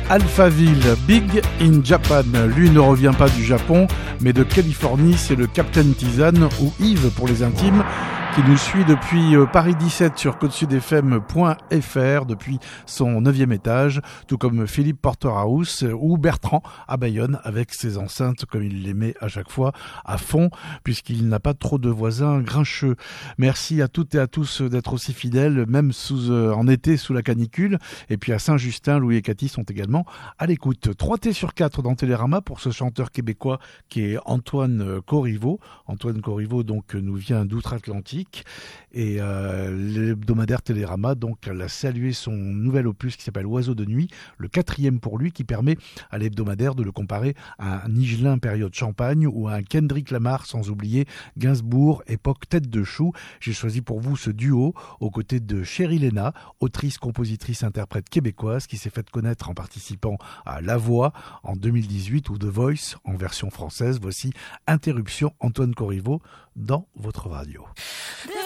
Alphaville, Big in Japan. Lui ne revient pas du Japon, mais de Californie. C'est le Captain Tisane, ou Yves pour les intimes, qui nous suit depuis Paris 17 sur côtesudfm.fr, depuis son 9e étage, tout comme Philippe Porterhouse ou Bertrand à Bayonne, avec ses enceintes, comme il les met à chaque fois, à fond, puisqu'il n'a pas trop de voisins grincheux. Merci à toutes et à tous d'être aussi fidèles, même en été sous la canicule. Et puis à Saint-Justin, Louis et Cathy sont également à l'écoute. 3T sur 4 dans Télérama pour ce chanteur québécois qui est Antoine Corriveau. Antoine Corriveau donc nous vient d'outre-Atlantique et l'hebdomadaire Télérama donc elle a salué son nouvel opus qui s'appelle Oiseau de nuit, le 4e pour lui, qui permet à l'hebdomadaire de le comparer à un Higelin période Champagne ou à un Kendrick Lamar, sans oublier Gainsbourg époque Tête de Chou. J'ai choisi pour vous ce duo aux côtés de Cheryl Lena, autrice, compositrice, interprète québécoise qui s'est faite connaître en participant à La Voix en 2018 ou The Voice en version française. Voici Interruption, Antoine Corriveau dans votre radio.